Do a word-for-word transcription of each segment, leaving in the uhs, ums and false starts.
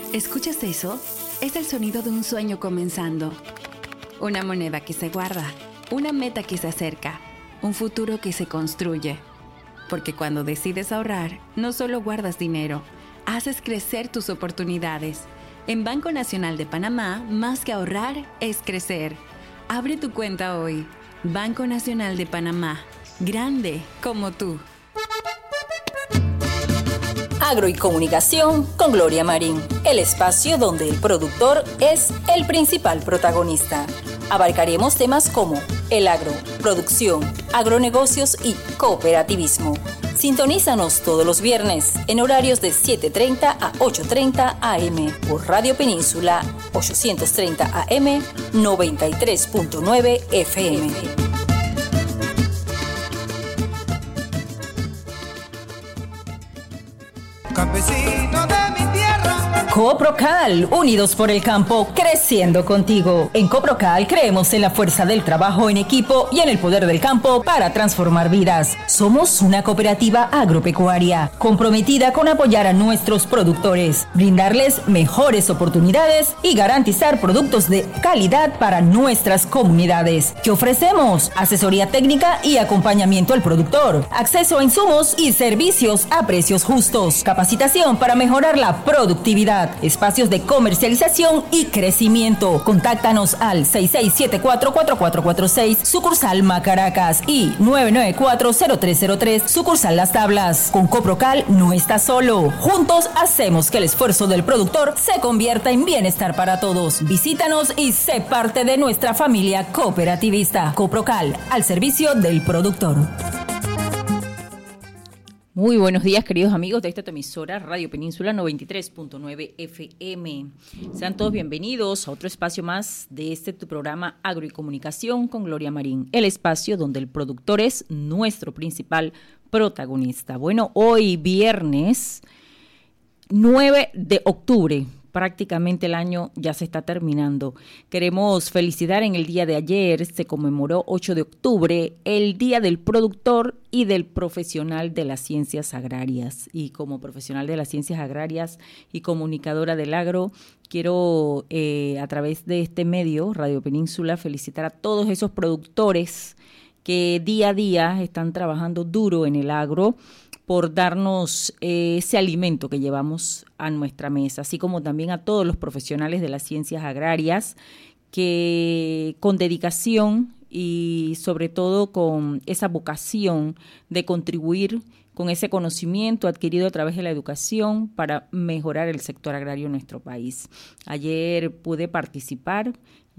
¿Escuchas eso? Es el sonido de un sueño comenzando. Una moneda que se guarda, una meta que se acerca, un futuro que se construye. Porque cuando decides ahorrar, no solo guardas dinero, haces crecer tus oportunidades. En Banco Nacional de Panamá, más que ahorrar, es crecer. Abre tu cuenta hoy. Banco Nacional de Panamá. Grande como tú. Agro y Comunicación con Gloria Marín, el espacio donde el productor es el principal protagonista. Abarcaremos temas como el agro, producción, agronegocios y cooperativismo. Sintonízanos todos los viernes en horarios de siete treinta a ocho treinta a eme por Radio Península ochocientos treinta A M noventa y tres punto nueve F M. Campesino de mi tierra. Coprocal, unidos por el campo, creciendo contigo. En Coprocal creemos en la fuerza del trabajo en equipo y en el poder del campo para transformar vidas. Somos una cooperativa agropecuaria comprometida con apoyar a nuestros productores, brindarles mejores oportunidades y garantizar productos de calidad para nuestras comunidades. ¿Qué ofrecemos? Asesoría técnica y acompañamiento al productor, acceso a insumos y servicios a precios justos, capacitación para mejorar la productividad, espacios de comercialización y crecimiento. Contáctanos al seis seis siete cuatro, cuatro cuatro cuatro seis, sucursal Macaracas, y nueve nueve cuatro, cero tres cero tres, sucursal Las Tablas. Con Coprocal no estás solo. Juntos hacemos que el esfuerzo del productor se convierta en bienestar para todos. Visítanos y sé parte de nuestra familia cooperativista. Coprocal, al servicio del productor. Muy buenos días, queridos amigos de esta emisora Radio Península noventa y tres punto nueve F M. Sean todos bienvenidos a otro espacio más de este tu programa Agro y Comunicación con Gloria Marín, el espacio donde el productor es nuestro principal protagonista. Bueno, hoy viernes nueve de octubre. Prácticamente el año ya se está terminando. Queremos felicitar en el día de ayer, se conmemoró ocho de octubre, el Día del Productor y del Profesional de las Ciencias Agrarias. Y como profesional de las ciencias agrarias y comunicadora del agro, quiero eh, a través de este medio, Radio Península, felicitar a todos esos productores que día a día están trabajando duro en el agro por darnos eh, ese alimento que llevamos a nuestra mesa, así como también a todos los profesionales de las ciencias agrarias que con dedicación y sobre todo con esa vocación de contribuir con ese conocimiento adquirido a través de la educación para mejorar el sector agrario en nuestro país. Ayer pude participar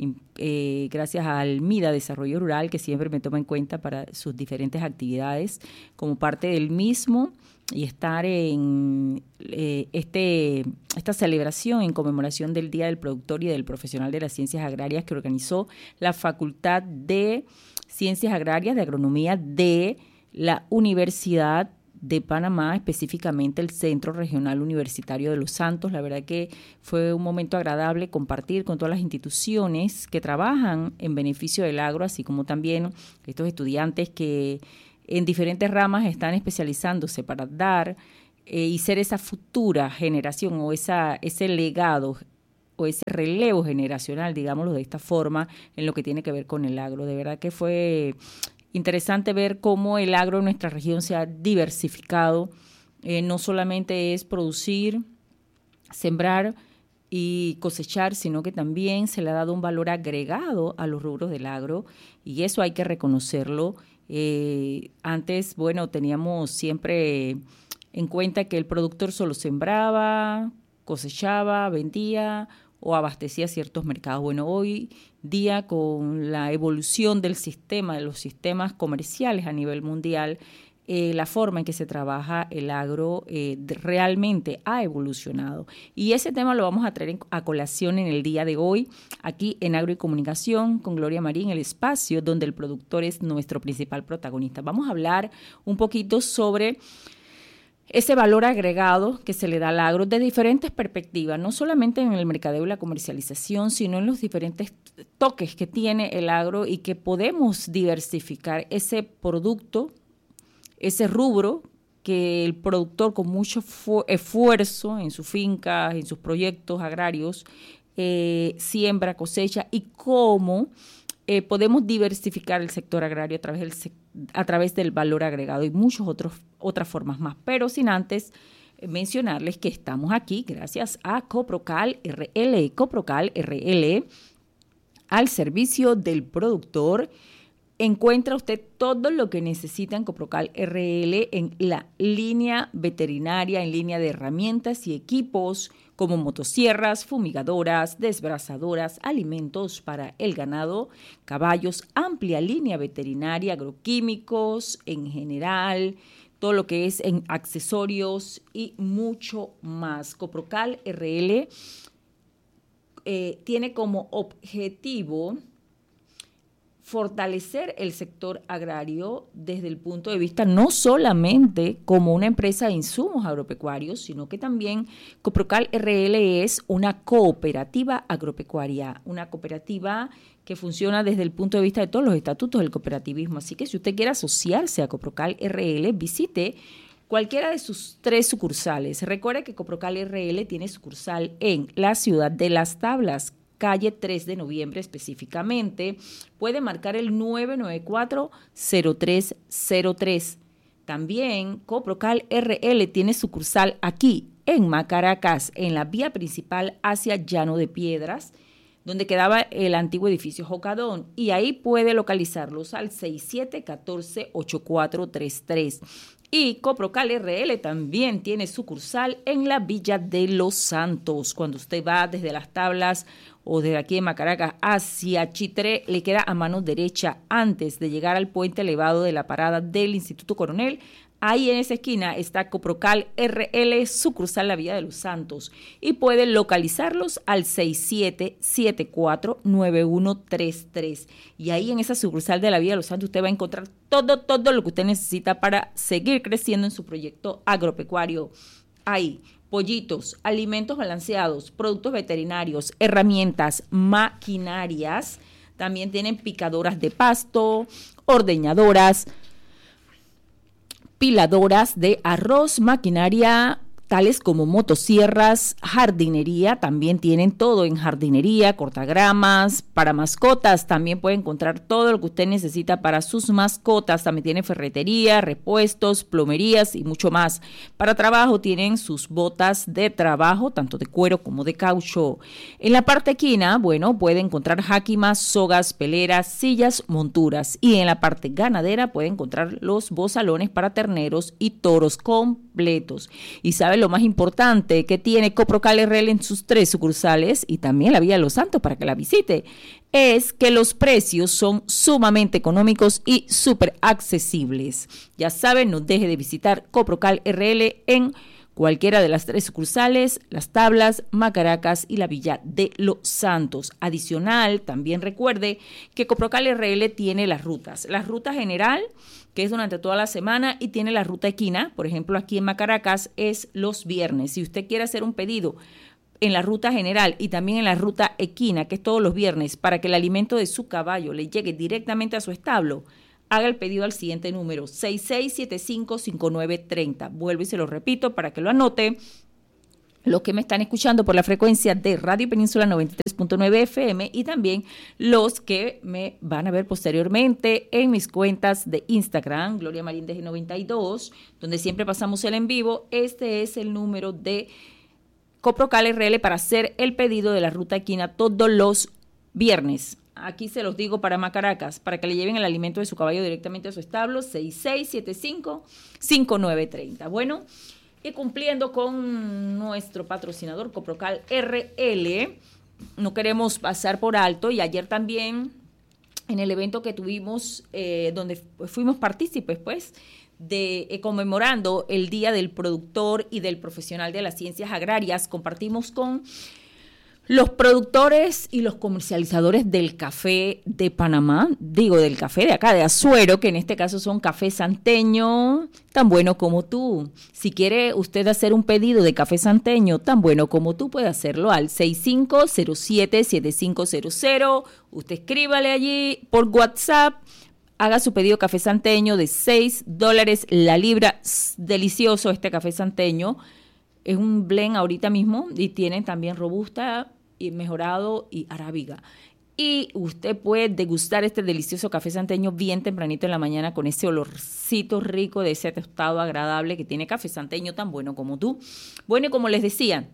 Eh, gracias al MIDA Desarrollo Rural, que siempre me toma en cuenta para sus diferentes actividades como parte del mismo, y estar en eh, este esta celebración en conmemoración del Día del Productor y del Profesional de las Ciencias Agrarias que organizó la Facultad de Ciencias Agrarias de Agronomía de la Universidad de Panamá, específicamente el Centro Regional Universitario de Los Santos. La verdad que fue un momento agradable compartir con todas las instituciones que trabajan en beneficio del agro, así como también estos estudiantes que en diferentes ramas están especializándose para dar eh, y ser esa futura generación o esa, ese legado o ese relevo generacional, digámoslo de esta forma, en lo que tiene que ver con el agro. De verdad que fue interesante ver cómo el agro en nuestra región se ha diversificado. Eh, no solamente es producir, sembrar y cosechar, sino que también se le ha dado un valor agregado a los rubros del agro, y eso hay que reconocerlo. Eh, antes, bueno, teníamos siempre en cuenta que el productor solo sembraba, cosechaba, vendía o abastecía ciertos mercados. Bueno, hoy día con la evolución del sistema, de los sistemas comerciales a nivel mundial, eh, la forma en que se trabaja el agro eh, realmente ha evolucionado. Y ese tema lo vamos a traer en, a colación en el día de hoy, aquí en Agro y Comunicación con Gloria Marín, el espacio donde el productor es nuestro principal protagonista. Vamos a hablar un poquito sobre ese valor agregado que se le da al agro de diferentes perspectivas, no solamente en el mercadeo y la comercialización, sino en los diferentes toques que tiene el agro y que podemos diversificar ese producto, ese rubro que el productor con mucho fu- esfuerzo en sus fincas, en sus proyectos agrarios, eh, siembra, cosecha y cómo eh, podemos diversificar el sector agrario a través del, a través del valor agregado y muchas otras formas más, pero sin antes mencionarles que estamos aquí gracias a Coprocal R L, Coprocal R L, al servicio del productor. Encuentra usted todo lo que necesita en Coprocal R L en la línea veterinaria, en línea de herramientas y equipos como motosierras, fumigadoras, desbrazadoras, alimentos para el ganado, caballos, amplia línea veterinaria, agroquímicos en general, todo lo que es en accesorios y mucho más. Coprocal R L eh, tiene como objetivo fortalecer el sector agrario desde el punto de vista no solamente como una empresa de insumos agropecuarios, sino que también Coprocal R L es una cooperativa agropecuaria, una cooperativa que funciona desde el punto de vista de todos los estatutos del cooperativismo. Así que si usted quiere asociarse a Coprocal R L, visite cualquiera de sus tres sucursales. Recuerde que Coprocal R L tiene sucursal en la ciudad de Las Tablas, calle tres de noviembre específicamente. Puede marcar el nueve nueve cuatro, cero tres cero tres. También Coprocal R L tiene sucursal aquí en Macaracas, en la vía principal hacia Llano de Piedras, donde quedaba el antiguo edificio Jocadón, y ahí puede localizarlos al seis siete uno cuatro, ocho cuatro tres tres. Y Coprocal R L también tiene sucursal en la Villa de Los Santos. Cuando usted va desde Las Tablas o desde aquí de Macaracas hacia Chitré, le queda a mano derecha antes de llegar al puente elevado de la parada del Instituto Coronel. Ahí en esa esquina está Coprocal R L, sucursal La Villa de Los Santos, y puede localizarlos al seis siete siete cuatro, nueve uno tres tres. Y ahí en esa sucursal de La Villa de Los Santos usted va a encontrar todo, todo lo que usted necesita para seguir creciendo en su proyecto agropecuario. Ahí, pollitos, alimentos balanceados, productos veterinarios, herramientas, maquinarias. También tienen picadoras de pasto, ordeñadoras, piladoras de arroz, maquinaria tales como motosierras, jardinería, también tienen todo en jardinería, cortagramas, para mascotas, también puede encontrar todo lo que usted necesita para sus mascotas, también tiene ferretería, repuestos, plomerías y mucho más. Para trabajo tienen sus botas de trabajo, tanto de cuero como de caucho. En la parte equina, bueno, puede encontrar jáquimas, sogas, peleras, sillas, monturas, y en la parte ganadera puede encontrar los bozalones para terneros y toros completos. Y sabe lo más importante que tiene Coprocal R L en sus tres sucursales y también la Villa de Los Santos para que la visite, es que los precios son sumamente económicos y súper accesibles. Ya saben, no deje de visitar Coprocal R L en cualquiera de las tres sucursales, Las Tablas, Macaracas y la Villa de Los Santos. Adicional, también recuerde que Coprocal R L tiene las rutas. La ruta general, que es durante toda la semana, y tiene la ruta equina, por ejemplo, aquí en Macaracas es los viernes. Si usted quiere hacer un pedido en la ruta general y también en la ruta equina, que es todos los viernes, para que el alimento de su caballo le llegue directamente a su establo, haga el pedido al siguiente número, seis seis siete cinco, cinco nueve tres cero. Vuelvo y se lo repito para que lo anote. Los que me están escuchando por la frecuencia de Radio Península noventa y tres punto nueve F M y también los que me van a ver posteriormente en mis cuentas de Instagram, Gloria Marín D G noventa y dos, donde siempre pasamos el en vivo. Este es el número de Coprocal R L para hacer el pedido de la ruta equina todos los viernes. Aquí se los digo para Macaracas, para que le lleven el alimento de su caballo directamente a su establo, seis seis siete cinco, cinco nueve tres cero. Bueno, y cumpliendo con nuestro patrocinador Coprocal R L, no queremos pasar por alto, y ayer también en el evento que tuvimos, eh, donde fuimos partícipes, pues, de eh, conmemorando el Día del Productor y del Profesional de las Ciencias Agrarias, compartimos con los productores y los comercializadores del café de Panamá, digo del café de acá, de Azuero, que en este caso son Café Santeño, tan bueno como tú. Si quiere usted hacer un pedido de Café Santeño, tan bueno como tú, puede hacerlo al seis cinco cero siete, siete cinco cero cero. Usted escríbale allí por WhatsApp haga su pedido de café santeño de seis dólares la libra. Delicioso este café santeño. Es un blend ahorita mismo y tienen también robusta y mejorado y arábiga. Y usted puede degustar este delicioso café santeño bien tempranito en la mañana con ese olorcito rico de ese tostado agradable que tiene café santeño tan bueno como tú. Bueno, y como les decía,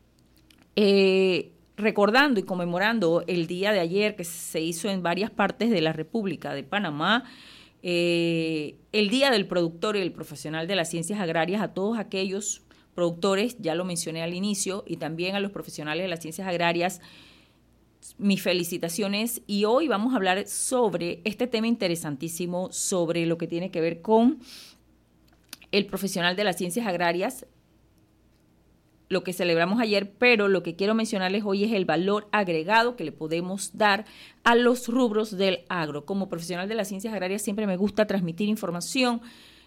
eh, recordando y conmemorando el día de ayer que se hizo en varias partes de la República de Panamá, eh, el Día del Productor y el Profesional de las Ciencias Agrarias, a todos aquellos productores, ya lo mencioné al inicio, y también a los profesionales de las ciencias agrarias, mis felicitaciones. Y hoy vamos a hablar sobre este tema interesantísimo, sobre lo que tiene que ver con el profesional de las ciencias agrarias, lo que celebramos ayer, pero lo que quiero mencionarles hoy es el valor agregado que le podemos dar a los rubros del agro. Como profesional de las ciencias agrarias siempre me gusta transmitir información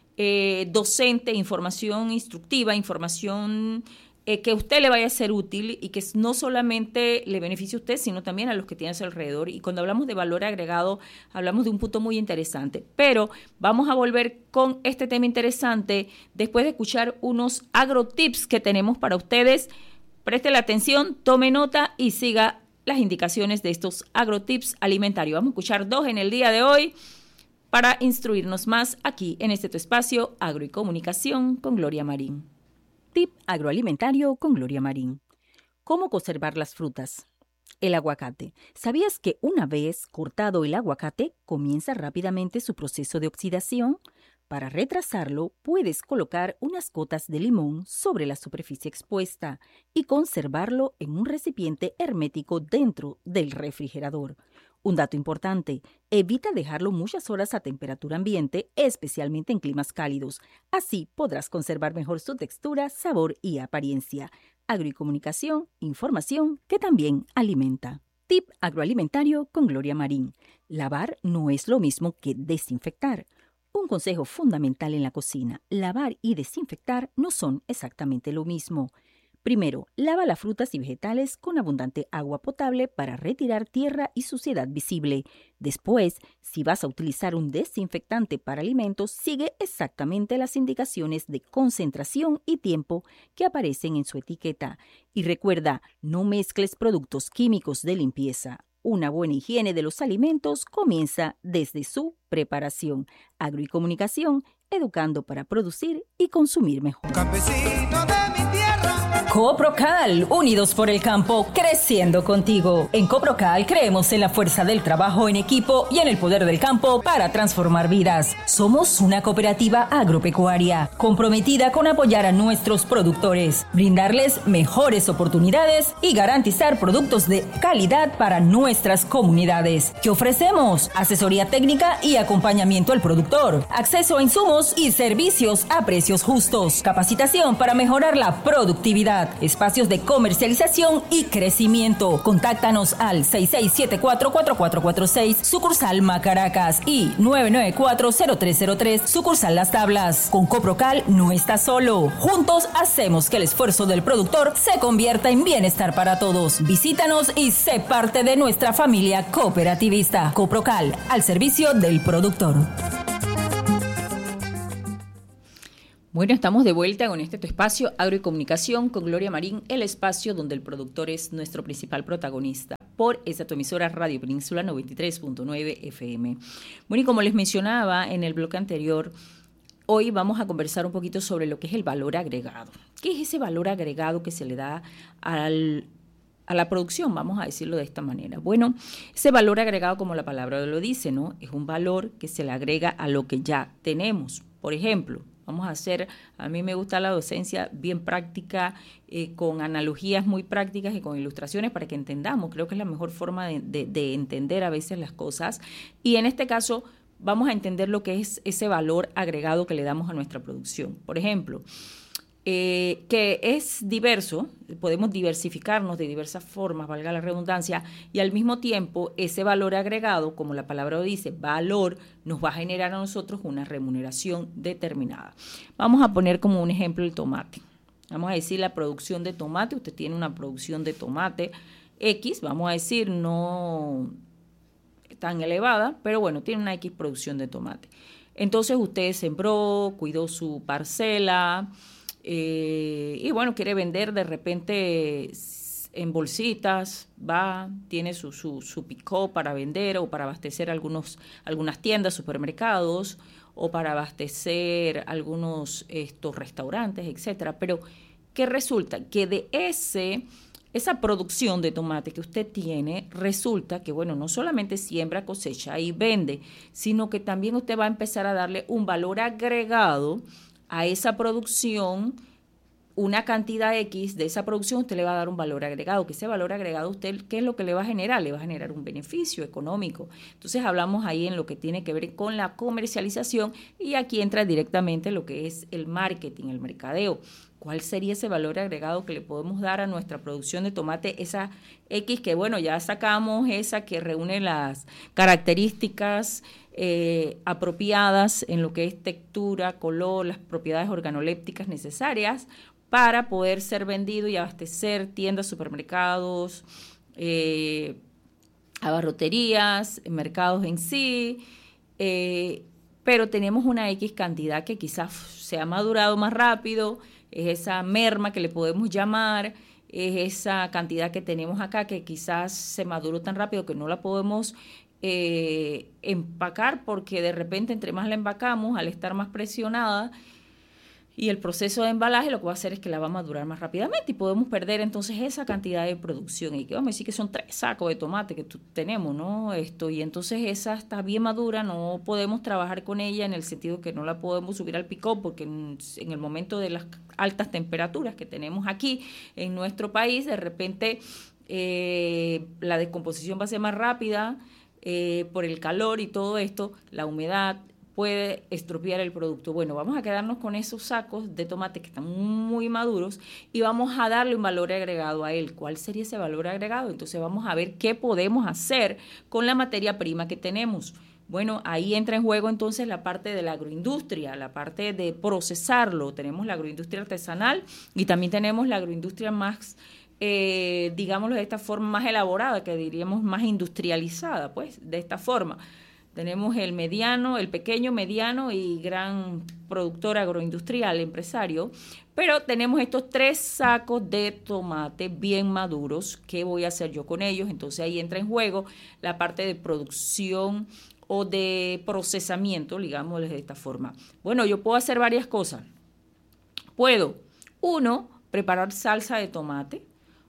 eh, docente, información instructiva, información Eh, que a usted le vaya a ser útil y que no solamente le beneficie a usted, sino también a los que tiene a su alrededor. Y cuando hablamos de valor agregado, hablamos de un punto muy interesante. Pero vamos a volver con este tema interesante después de escuchar unos agrotips que tenemos para ustedes. Preste la atención, tome nota y siga las indicaciones de estos agrotips alimentarios. Vamos a escuchar dos en el día de hoy para instruirnos más aquí en este tu espacio Agro y Comunicación con Gloria Marín. Tip agroalimentario con Gloria Marín. ¿Cómo conservar las frutas? El aguacate. ¿Sabías que una vez cortado el aguacate comienza rápidamente su proceso de oxidación? Para retrasarlo, puedes colocar unas gotas de limón sobre la superficie expuesta y conservarlo en un recipiente hermético dentro del refrigerador. Un dato importante, evita dejarlo muchas horas a temperatura ambiente, especialmente en climas cálidos. Así podrás conservar mejor su textura, sabor y apariencia. Agro y Comunicación, información que también alimenta. Tip agroalimentario con Gloria Marín. Lavar no es lo mismo que desinfectar. Un consejo fundamental en la cocina, lavar y desinfectar no son exactamente lo mismo. Primero, lava las frutas y vegetales con abundante agua potable para retirar tierra y suciedad visible. Después, si vas a utilizar un desinfectante para alimentos, sigue exactamente las indicaciones de concentración y tiempo que aparecen en su etiqueta. Y recuerda, no mezcles productos químicos de limpieza. Una buena higiene de los alimentos comienza desde su preparación. Agro y Comunicación, educando para producir y consumir mejor. Campesino de mi tierra. Coprocal, unidos por el campo, creciendo contigo. En Coprocal creemos en la fuerza del trabajo en equipo y en el poder del campo para transformar vidas. Somos una cooperativa agropecuaria comprometida con apoyar a nuestros productores, brindarles mejores oportunidades y garantizar productos de calidad para nuestras comunidades. ¿Qué ofrecemos? Asesoría técnica y acompañamiento al productor, acceso a insumos y servicios a precios justos, capacitación para mejorar la productividad, espacios de comercialización y crecimiento. Contáctanos al seis seis siete cuatro, cuatro cuatro cuatro seis, sucursal Macaracas, y nueve nueve cuatro, cero tres cero tres, sucursal Las Tablas. Con Coprocal no estás solo. Juntos hacemos que el esfuerzo del productor se convierta en bienestar para todos. Visítanos y sé parte de nuestra familia cooperativista. Coprocal, al servicio del productor. Bueno, estamos de vuelta con este tu espacio Agro y Comunicación con Gloria Marín, el espacio donde el productor es nuestro principal protagonista, por esa tu emisora Radio Península noventa y tres punto nueve F M. Bueno, y como les mencionaba en el bloque anterior, hoy vamos a conversar un poquito sobre lo que es el valor agregado. ¿Qué es ese valor agregado que se le da al, a la producción? Vamos a decirlo de esta manera. Bueno, ese valor agregado, como la palabra lo dice, ¿no? Es un valor que se le agrega a lo que ya tenemos. Por ejemplo, vamos a hacer, a mí me gusta la docencia bien práctica, eh, con analogías muy prácticas y con ilustraciones para que entendamos. Creo que es la mejor forma de, de, de entender a veces las cosas. Y en este caso vamos a entender lo que es ese valor agregado que le damos a nuestra producción. Por ejemplo, eh, que es diverso, podemos diversificarnos de diversas formas, valga la redundancia, y al mismo tiempo ese valor agregado, como la palabra lo dice, valor, nos va a generar a nosotros una remuneración determinada. Vamos a poner como un ejemplo el tomate. Vamos a decir la producción de tomate, usted tiene una producción de tomate X, vamos a decir, no... tan elevada, pero bueno, tiene una X producción de tomate. Entonces usted sembró, cuidó su parcela eh, y bueno, quiere vender de repente en bolsitas, va, tiene su, su, su pick-up para vender o para abastecer algunos, algunas tiendas, supermercados o para abastecer algunos estos restaurantes, etcétera. Pero ¿qué resulta? Que de ese, esa producción de tomate que usted tiene, resulta que, bueno, no solamente siembra, cosecha y vende, sino que también usted va a empezar a darle un valor agregado a esa producción. Una cantidad X de esa producción usted le va a dar un valor agregado, que ese valor agregado usted, ¿qué es lo que le va a generar? Le va a generar un beneficio económico. Entonces hablamos ahí en lo que tiene que ver con la comercialización y aquí entra directamente lo que es el marketing, el mercadeo. ¿Cuál sería ese valor agregado que le podemos dar a nuestra producción de tomate? Esa X que, bueno, ya sacamos esa que reúne las características eh, apropiadas en lo que es textura, color, las propiedades organolépticas necesarias para poder ser vendido y abastecer tiendas, supermercados, eh, abarroterías, mercados en sí, eh, pero tenemos una X cantidad que quizás se ha madurado más rápido, es esa merma que le podemos llamar, es esa cantidad que tenemos acá que quizás se maduró tan rápido que no la podemos eh, empacar porque de repente entre más la empacamos, al estar más presionada, y el proceso de embalaje lo que va a hacer es que la va a madurar más rápidamente y podemos perder entonces esa cantidad de producción. Y que vamos a decir que son tres sacos de tomate que tenemos, ¿no? Esto, y entonces esa está bien madura, no podemos trabajar con ella en el sentido que no la podemos subir al pick-up porque en, en el momento de las altas temperaturas que tenemos aquí en nuestro país, de repente eh, la descomposición va a ser más rápida eh, por el calor y todo esto, la humedad puede estropear el producto. Bueno, vamos a quedarnos con esos sacos de tomate que están muy maduros y vamos a darle un valor agregado a él. ¿Cuál sería ese valor agregado? Entonces vamos a ver qué podemos hacer con la materia prima que tenemos. Bueno, ahí entra en juego entonces la parte de la agroindustria, la parte de procesarlo. Tenemos la agroindustria artesanal y también tenemos la agroindustria más, eh, digámoslo de esta forma, más elaborada, que diríamos más industrializada, pues, de esta forma. Tenemos el mediano, el pequeño, mediano y gran productor agroindustrial, empresario, pero tenemos estos tres sacos de tomate bien maduros. ¿Qué voy a hacer yo con ellos? Entonces ahí entra en juego la parte de producción o de procesamiento, digámosles de esta forma. Bueno, yo puedo hacer varias cosas. Puedo, uno, preparar salsa de tomate.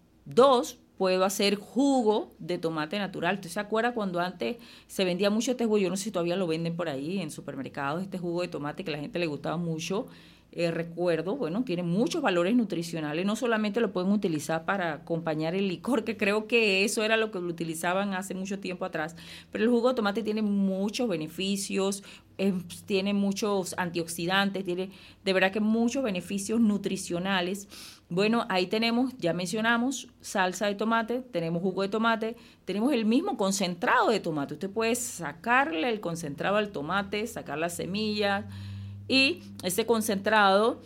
Dos, puedo hacer jugo de tomate natural. ¿Usted se acuerda cuando antes se vendía mucho este jugo? Yo no sé si todavía lo venden por ahí en supermercados, este jugo de tomate que a la gente le gustaba mucho. Eh, recuerdo, bueno, tiene muchos valores nutricionales. No solamente lo pueden utilizar para acompañar el licor, que creo que eso era lo que lo utilizaban hace mucho tiempo atrás, pero el jugo de tomate tiene muchos beneficios, eh, tiene muchos antioxidantes, tiene de verdad que muchos beneficios nutricionales. Bueno, ahí tenemos, ya mencionamos, salsa de tomate, tenemos jugo de tomate, tenemos el mismo concentrado de tomate. Usted puede sacarle el concentrado al tomate, sacar las semillas y ese concentrado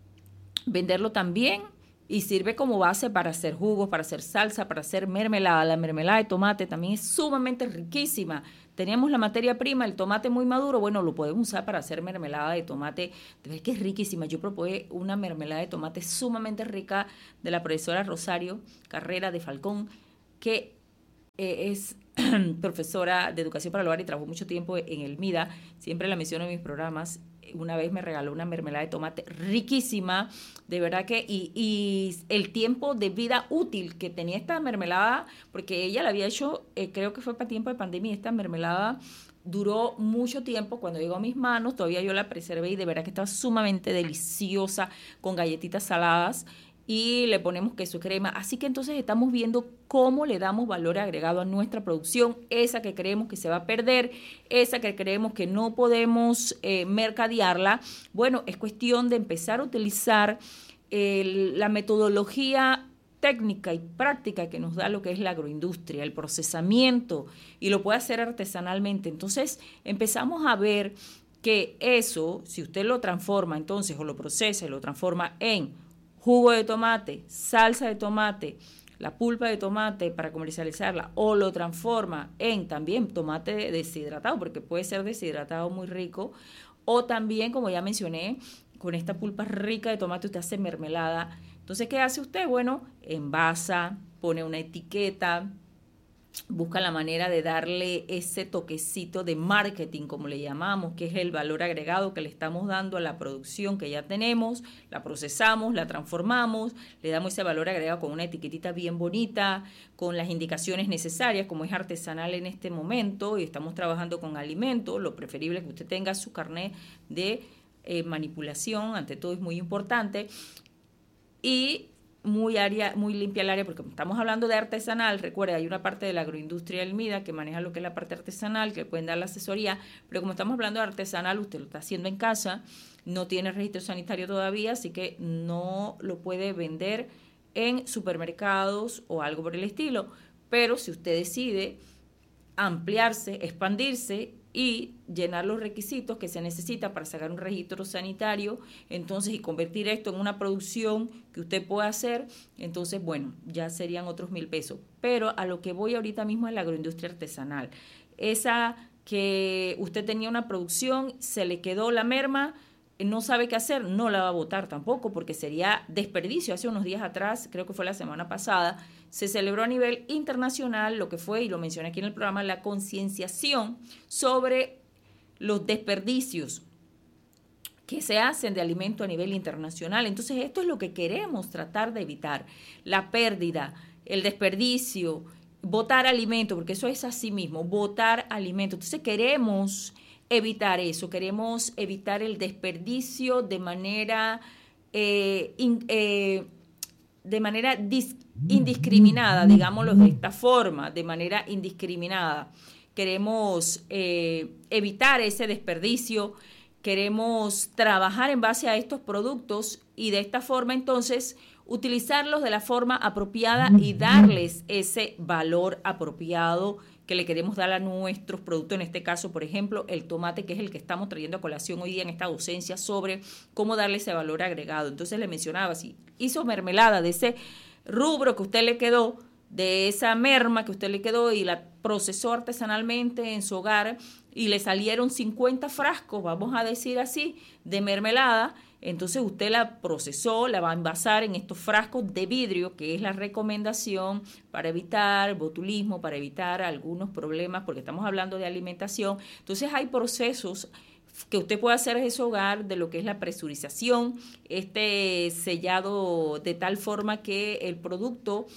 venderlo también y sirve como base para hacer jugos, para hacer salsa, para hacer mermelada. La mermelada de tomate también es sumamente riquísima. Tenemos la materia prima, el tomate muy maduro, bueno, lo podemos usar para hacer mermelada de tomate, de verdad que es riquísima. Yo probé una mermelada de tomate sumamente rica de la profesora Rosario Carrera de Falcón, que eh, es profesora de educación para el hogar y trabajó mucho tiempo en el MIDA, siempre la menciono en mis programas. Una vez me regaló una mermelada de tomate riquísima, de verdad que, y, y el tiempo de vida útil que tenía esta mermelada, porque ella la había hecho, eh, creo que fue para tiempo de pandemia, esta mermelada duró mucho tiempo. Cuando llegó a mis manos, todavía yo la preservé y de verdad que estaba sumamente deliciosa, con galletitas saladas, y le ponemos queso crema. Así que entonces estamos viendo cómo le damos valor agregado a nuestra producción, esa que creemos que se va a perder, esa que creemos que no podemos eh, mercadearla. Bueno, es cuestión de empezar a utilizar el, la metodología técnica y práctica que nos da lo que es la agroindustria, el procesamiento, y lo puede hacer artesanalmente. Entonces empezamos a ver que eso, si usted lo transforma entonces o lo procesa y lo transforma en jugo de tomate, salsa de tomate, la pulpa de tomate para comercializarla o lo transforma en también tomate deshidratado, porque puede ser deshidratado muy rico, o también, como ya mencioné, con esta pulpa rica de tomate usted hace mermelada. Entonces, ¿qué hace usted? Bueno, envasa, pone una etiqueta, busca la manera de darle ese toquecito de marketing, como le llamamos, que es el valor agregado que le estamos dando a la producción que ya tenemos, la procesamos, la transformamos, le damos ese valor agregado con una etiquetita bien bonita, con las indicaciones necesarias, como es artesanal en este momento y estamos trabajando con alimentos, lo preferible es que usted tenga su carnet de eh, manipulación, ante todo es muy importante, y muy área, muy limpia el área, porque estamos hablando de artesanal. Recuerde, hay una parte de la agroindustria del MIDA que maneja lo que es la parte artesanal, que le pueden dar la asesoría, pero como estamos hablando de artesanal, usted lo está haciendo en casa, no tiene registro sanitario todavía, así que no lo puede vender en supermercados o algo por el estilo. Pero si usted decide ampliarse, expandirse y llenar los requisitos que se necesita para sacar un registro sanitario, entonces, y convertir esto en una producción que usted pueda hacer, entonces, bueno, ya serían otros mil pesos. Pero a lo que voy ahorita mismo es la agroindustria artesanal. Esa que usted tenía una producción, se le quedó la merma, no sabe qué hacer, no la va a botar tampoco, porque sería desperdicio. Hace unos días atrás, creo que fue la semana pasada, se celebró a nivel internacional lo que fue, y lo mencioné aquí en el programa, la concienciación sobre los desperdicios que se hacen de alimento a nivel internacional. Entonces, esto es lo que queremos tratar de evitar, la pérdida, el desperdicio, botar alimento, porque eso es así mismo, botar alimento. Entonces, queremos evitar eso, queremos evitar el desperdicio de manera eh, in, eh, de manera dis, indiscriminada, digámoslo de esta forma, de manera indiscriminada. Queremos eh, evitar ese desperdicio, queremos trabajar en base a estos productos y de esta forma entonces utilizarlos de la forma apropiada y darles ese valor apropiado que le queremos dar a nuestros productos, en este caso, por ejemplo, el tomate, que es el que estamos trayendo a colación hoy día en esta docencia sobre cómo darle ese valor agregado. Entonces le mencionaba, si hizo mermelada de ese rubro que usted le quedó, de esa merma que usted le quedó y la procesó artesanalmente en su hogar y le salieron cincuenta frascos, vamos a decir así, de mermelada, entonces usted la procesó, la va a envasar en estos frascos de vidrio, que es la recomendación para evitar botulismo, para evitar algunos problemas, porque estamos hablando de alimentación. Entonces hay procesos que usted puede hacer en su hogar de lo que es la presurización, este sellado de tal forma que el producto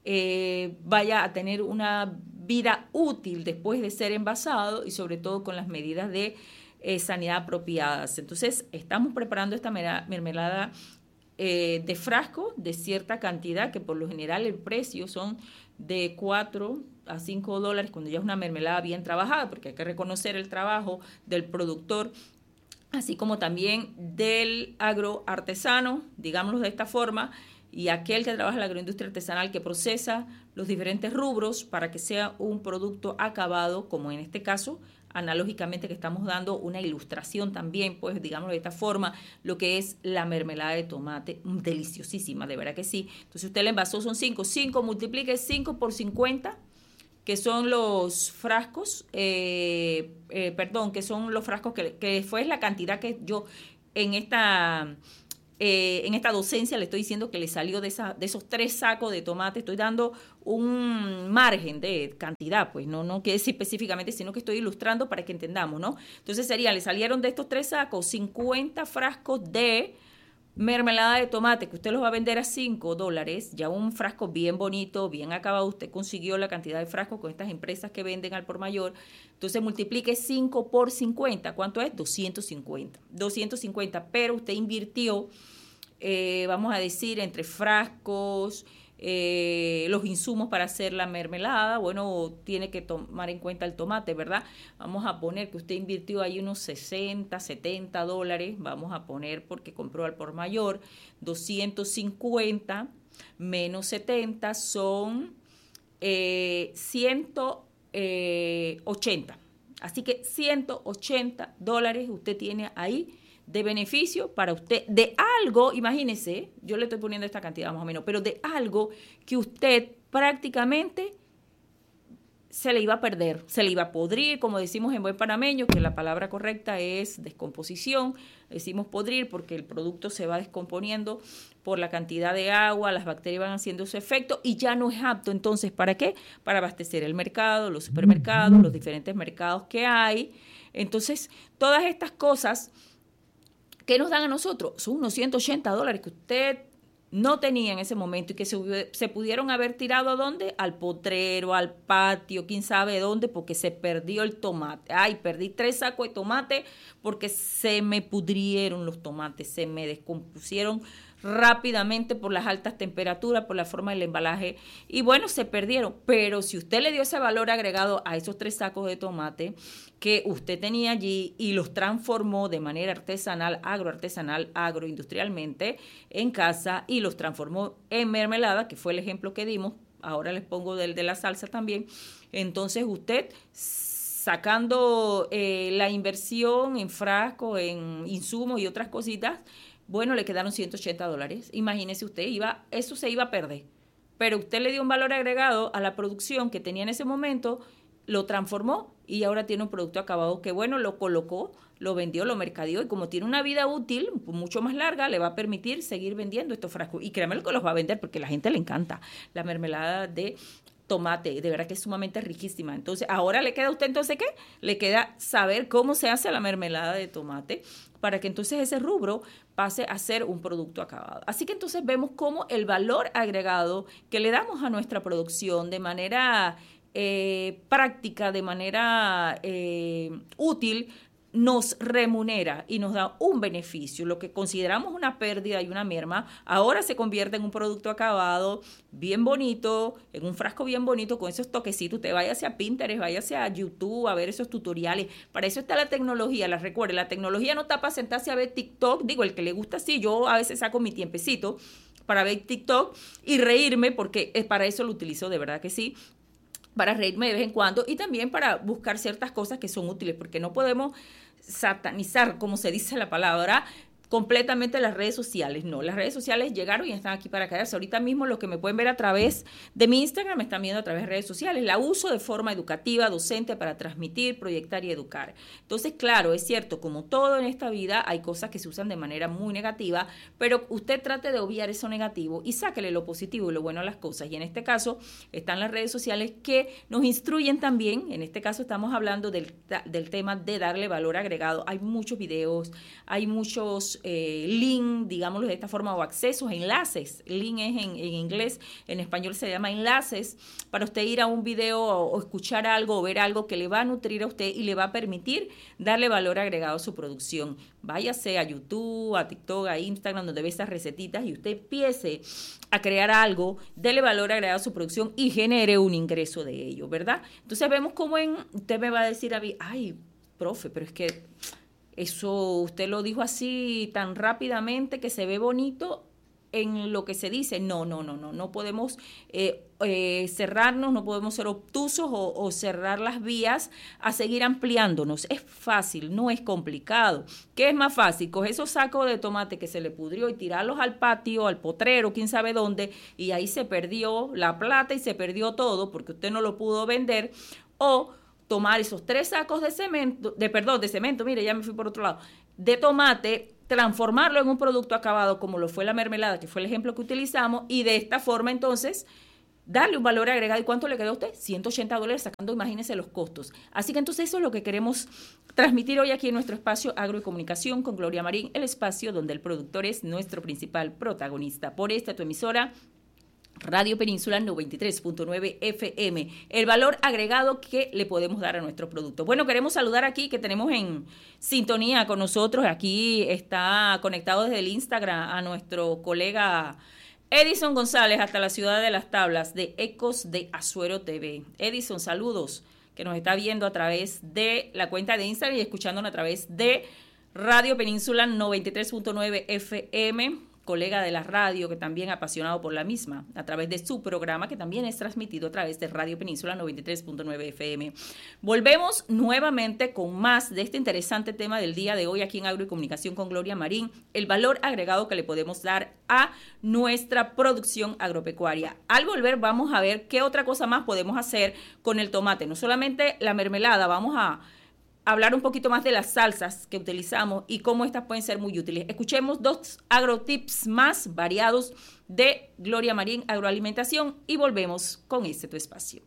eh, vaya a tener una vida útil después de ser envasado y sobre todo con las medidas de Eh, sanidad apropiadas. Entonces, estamos preparando esta mermelada eh, de frasco de cierta cantidad, que por lo general el precio son de cuatro a cinco dólares cuando ya es una mermelada bien trabajada, porque hay que reconocer el trabajo del productor, así como también del agroartesano, digámoslo de esta forma, y aquel que trabaja en la agroindustria artesanal que procesa los diferentes rubros para que sea un producto acabado, como en este caso, analógicamente que estamos dando una ilustración también, pues digámoslo de esta forma, lo que es la mermelada de tomate, deliciosísima, de verdad que sí. Entonces usted la envasó, son cinco, cinco, multiplique cinco por cincuenta, que son los frascos, eh, eh, perdón, que son los frascos que, que fue la cantidad que yo en esta... Eh, en esta docencia le estoy diciendo que le salió de, esa, de esos tres sacos de tomate, estoy dando un margen de cantidad, pues no, no quiere decir específicamente, sino que estoy ilustrando para que entendamos, ¿no? Entonces sería, le salieron de estos tres sacos cincuenta frascos de mermelada de tomate, que usted los va a vender a cinco dólares, ya un frasco bien bonito, bien acabado, usted consiguió la cantidad de frascos con estas empresas que venden al por mayor, entonces multiplique cinco por cincuenta, ¿cuánto es? doscientos cincuenta, doscientos cincuenta, pero usted invirtió, eh, vamos a decir, entre frascos, eh, los insumos para hacer la mermelada, bueno, tiene que tomar en cuenta el tomate, ¿verdad? Vamos a poner que usted invirtió ahí unos sesenta, setenta dólares, vamos a poner porque compró al por mayor, doscientos cincuenta menos setenta son eh, ciento ochenta. Así que ciento ochenta dólares usted tiene ahí de beneficio para usted, de algo, imagínese, yo le estoy poniendo esta cantidad más o menos, pero de algo que usted prácticamente se le iba a perder, se le iba a podrir, como decimos en buen panameño, que la palabra correcta es descomposición, decimos podrir porque el producto se va descomponiendo por la cantidad de agua, las bacterias van haciendo su efecto y ya no es apto, entonces, ¿para qué? Para abastecer el mercado, los supermercados, los diferentes mercados que hay. Entonces, todas estas cosas, ¿qué nos dan a nosotros? Son unos ciento ochenta dólares que usted no tenía en ese momento y que se, se pudieron haber tirado ¿a dónde? Al potrero, al patio, quién sabe dónde, porque se perdió el tomate. Ay, perdí tres sacos de tomate porque se me pudrieron los tomates, se me descompusieron rápidamente por las altas temperaturas, por la forma del embalaje, y bueno, se perdieron. Pero si usted le dio ese valor agregado a esos tres sacos de tomate que usted tenía allí y los transformó de manera artesanal, agroartesanal, agroindustrialmente en casa y los transformó en mermelada, que fue el ejemplo que dimos, ahora les pongo del de la salsa también, entonces usted sacando eh, la inversión en frasco, en insumos y otras cositas, bueno, le quedaron ciento ochenta dólares. Imagínese usted, iba, eso se iba a perder. Pero usted le dio un valor agregado a la producción que tenía en ese momento, lo transformó y ahora tiene un producto acabado que, bueno, lo colocó, lo vendió, lo mercadeó y como tiene una vida útil mucho más larga, le va a permitir seguir vendiendo estos frascos. Y créanme lo que los va a vender porque a la gente le encanta la mermelada de tomate, de verdad que es sumamente riquísima. Entonces, ahora le queda a usted, entonces, ¿qué? Le queda saber cómo se hace la mermelada de tomate para que entonces ese rubro pase a ser un producto acabado. Así que entonces vemos cómo el valor agregado que le damos a nuestra producción de manera eh, práctica, de manera eh, útil, nos remunera y nos da un beneficio. Lo que consideramos una pérdida y una merma, ahora se convierte en un producto acabado, bien bonito, en un frasco bien bonito, con esos toquecitos. Usted vaya hacia Pinterest, vaya hacia YouTube a ver esos tutoriales. Para eso está la tecnología, la recuerde, la tecnología no está para sentarse a ver TikTok. Digo, el que le gusta así, yo a veces saco mi tiempecito para ver TikTok y reírme, porque para eso lo utilizo, de verdad que sí, para reírme de vez en cuando y también para buscar ciertas cosas que son útiles, porque no podemos satanizar, como se dice la palabra, completamente las redes sociales. No, las redes sociales llegaron y están aquí para quedarse. Ahorita mismo lo que me pueden ver a través de mi Instagram me están viendo a través de redes sociales. La uso de forma educativa, docente, para transmitir, proyectar y educar. Entonces, claro, es cierto, como todo en esta vida, hay cosas que se usan de manera muy negativa, pero usted trate de obviar eso negativo y sáquele lo positivo y lo bueno a las cosas. Y en este caso están las redes sociales que nos instruyen también. En este caso estamos hablando del, del tema de darle valor agregado. Hay muchos videos, hay muchos Eh, link, digámoslo de esta forma, o accesos, enlaces. Link es en, en inglés, en español se llama enlaces, para usted ir a un video o, o escuchar algo o ver algo que le va a nutrir a usted y le va a permitir darle valor agregado a su producción. Váyase a YouTube, a TikTok, a Instagram, donde ve esas recetitas y usted empiece a crear algo, dele valor agregado a su producción y genere un ingreso de ello, ¿verdad? Entonces vemos cómo en, usted me va a decir a mí, ay, profe, pero es que eso usted lo dijo así tan rápidamente que se ve bonito en lo que se dice. No, no, no, no, no podemos eh, eh, cerrarnos, no podemos ser obtusos o, o cerrar las vías a seguir ampliándonos. Es fácil, no es complicado. ¿Qué es más fácil? Coger esos sacos de tomate que se le pudrió y tirarlos al patio, al potrero, quién sabe dónde, y ahí se perdió la plata y se perdió todo porque usted no lo pudo vender, o tomar esos tres sacos de cemento, de perdón, de cemento, mire, ya me fui por otro lado, de tomate, transformarlo en un producto acabado como lo fue la mermelada, que fue el ejemplo que utilizamos, y de esta forma entonces darle un valor agregado. ¿Y cuánto le quedó a usted? ciento ochenta dólares, sacando, imagínense, los costos. Así que entonces eso es lo que queremos transmitir hoy aquí en nuestro espacio Agro y Comunicación con Gloria Marín, el espacio donde el productor es nuestro principal protagonista. Por esta tu emisora, Radio Península noventa y tres punto nueve F M, el valor agregado que le podemos dar a nuestro producto. Bueno, queremos saludar aquí que tenemos en sintonía con nosotros, aquí está conectado desde el Instagram a nuestro colega Edison González hasta la ciudad de Las Tablas de Ecos de Azuero T V. Edison, saludos, que nos está viendo a través de la cuenta de Instagram y escuchándonos a través de Radio Península noventa y tres punto nueve F M. colega de la radio, que también apasionado por la misma, a través de su programa, que también es transmitido a través de Radio Península noventa y tres punto nueve F M. Volvemos nuevamente con más de este interesante tema del día de hoy aquí en Agro y Comunicación con Gloria Marín, el valor agregado que le podemos dar a nuestra producción agropecuaria. Al volver vamos a ver qué otra cosa más podemos hacer con el tomate, no solamente la mermelada, vamos a hablar un poquito más de las salsas que utilizamos y cómo estas pueden ser muy útiles. Escuchemos dos agrotips más variados de Gloria Marín Agroalimentación y volvemos con este tu espacio.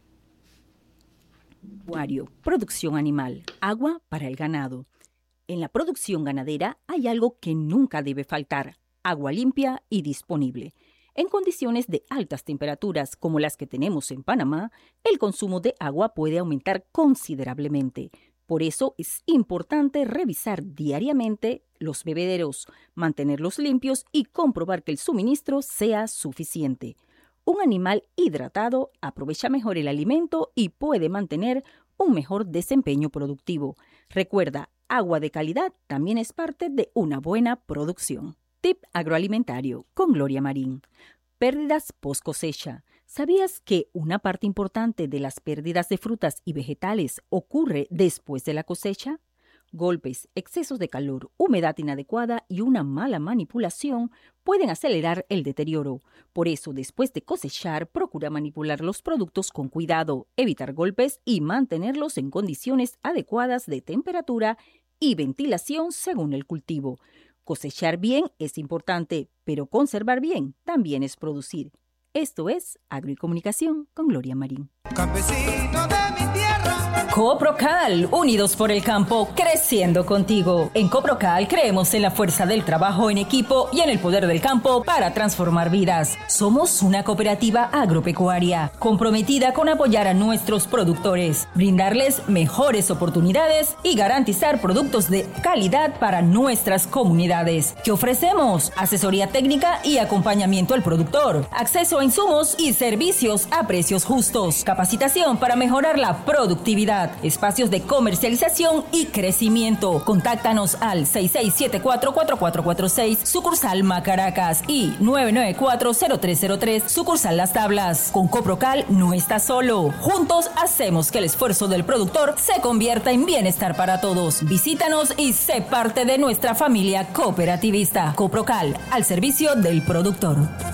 Producción animal, agua para el ganado. En la producción ganadera hay algo que nunca debe faltar: agua limpia y disponible. En condiciones de altas temperaturas como las que tenemos en Panamá, el consumo de agua puede aumentar considerablemente. Por eso es importante revisar diariamente los bebederos, mantenerlos limpios y comprobar que el suministro sea suficiente. Un animal hidratado aprovecha mejor el alimento y puede mantener un mejor desempeño productivo. Recuerda, agua de calidad también es parte de una buena producción. Tip agroalimentario con Gloria Marín. Pérdidas post cosecha. ¿Sabías que una parte importante de las pérdidas de frutas y vegetales ocurre después de la cosecha? Golpes, excesos de calor, humedad inadecuada y una mala manipulación pueden acelerar el deterioro. Por eso, después de cosechar, procura manipular los productos con cuidado, evitar golpes y mantenerlos en condiciones adecuadas de temperatura y ventilación según el cultivo. Cosechar bien es importante, pero conservar bien también es producir. Esto es Agro y Comunicación con Gloria Marín. Campesino de mi tierra. Coprocal, unidos por el campo, creciendo contigo. En Coprocal creemos en la fuerza del trabajo en equipo y en el poder del campo para transformar vidas. Somos una cooperativa agropecuaria comprometida con apoyar a nuestros productores, brindarles mejores oportunidades y garantizar productos de calidad para nuestras comunidades. ¿Qué ofrecemos? Asesoría técnica y acompañamiento al productor, acceso a insumos y servicios a precios justos, capacitación para mejorar la productividad, espacios de comercialización y crecimiento. Contáctanos al seis seis siete cuatro, cuatro cuatro cuatro seis, sucursal Macaracas, y nueve nueve cuatro, cero tres cero tres, sucursal Las Tablas. Con Coprocal no estás solo. Juntos hacemos que el esfuerzo del productor se convierta en bienestar para todos. Visítanos y sé parte de nuestra familia cooperativista. Coprocal, al servicio del productor.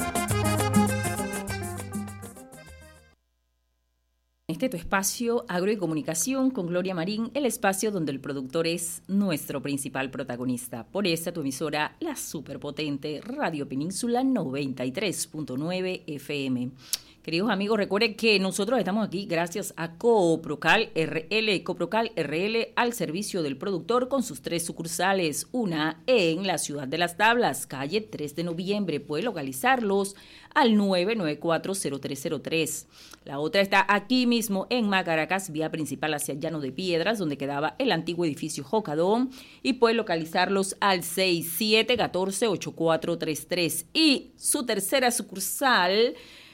Este tu espacio Agro y Comunicación con Gloria Marín, el espacio donde el productor es nuestro principal protagonista. Por esta tu emisora, la superpotente Radio Península noventa y tres punto nueve F M. Queridos amigos, recuerden que nosotros estamos aquí gracias a Coprocal R L. Coprocal R L al servicio del productor con sus tres sucursales. Una en la ciudad de Las Tablas, calle tres de noviembre. Puede localizarlos al nueve nueve cuatro, cero tres cero tres. La otra está aquí mismo en Macaracas, vía principal hacia Llano de Piedras, donde quedaba el antiguo edificio Jocadón. Y puede localizarlos al seis siete uno cuatro, ocho cuatro tres tres. Y su tercera sucursal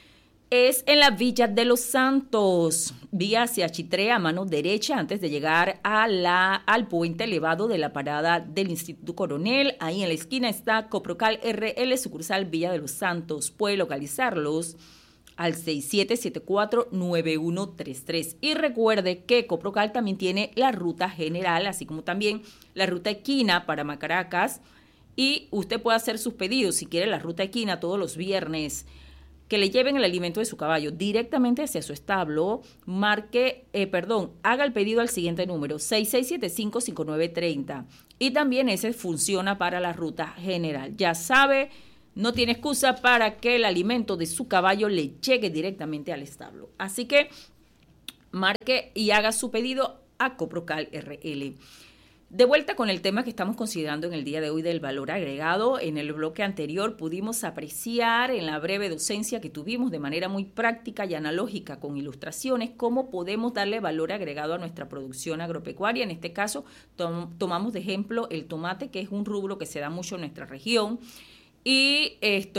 es en la Villa de los Santos, vía hacia Chitré a mano derecha antes de llegar a la, al puente elevado de la parada del Instituto Coronel. Ahí en la esquina está Coprocal R L, sucursal Villa de los Santos. Puede localizarlos al seis siete siete cuatro, nueve uno tres tres. Y recuerde que Coprocal también tiene la ruta general, así como también la ruta equina para Macaracas. Y usted puede hacer sus pedidos si quiere la ruta equina todos los viernes, que le lleven el alimento de su caballo directamente hacia su establo. Marque, eh, perdón, haga el pedido al siguiente número, seis seis siete cinco, cinco nueve tres cero. Y también ese funciona para la ruta general. Ya sabe, no tiene excusa para que el alimento de su caballo le llegue directamente al establo. Así que marque y haga su pedido a Coprocal R L. De vuelta con el tema que estamos considerando en el día de hoy del valor agregado. En el bloque anterior pudimos apreciar en la breve docencia que tuvimos de manera muy práctica y analógica con ilustraciones cómo podemos darle valor agregado a nuestra producción agropecuaria. En este caso tom- tomamos de ejemplo el tomate, que es un rubro que se da mucho en nuestra región. Y esto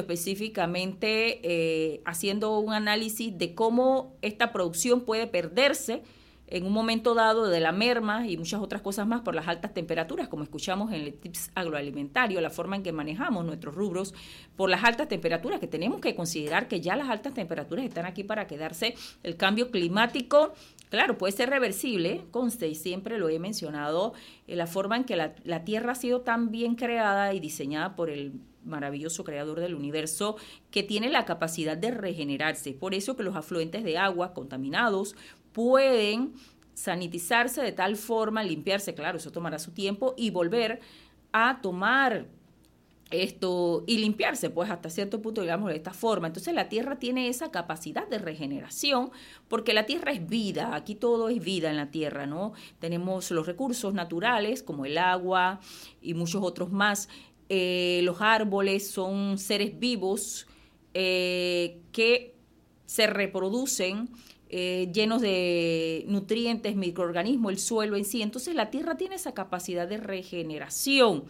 específicamente eh, haciendo un análisis de cómo esta producción puede perderse en un momento dado de la merma y muchas otras cosas más por las altas temperaturas, como escuchamos en el tips agroalimentario, la forma en que manejamos nuestros rubros por las altas temperaturas, que tenemos que considerar que ya las altas temperaturas están aquí para quedarse. El cambio climático, claro, puede ser reversible, conste, y siempre lo he mencionado, eh, la forma en que la, la Tierra ha sido tan bien creada y diseñada por el maravilloso creador del universo, que tiene la capacidad de regenerarse. Por eso que los afluentes de agua contaminados pueden sanitizarse de tal forma, limpiarse, claro, eso tomará su tiempo, y volver a tomar esto y limpiarse, pues hasta cierto punto, digamos, de esta forma. Entonces la Tierra tiene esa capacidad de regeneración, porque la Tierra es vida, aquí todo es vida en la Tierra, ¿no? Tenemos los recursos naturales, como el agua y muchos otros más. Eh, los árboles son seres vivos eh, que se reproducen, Eh, llenos de nutrientes, microorganismos, el suelo en sí. Entonces la Tierra tiene esa capacidad de regeneración.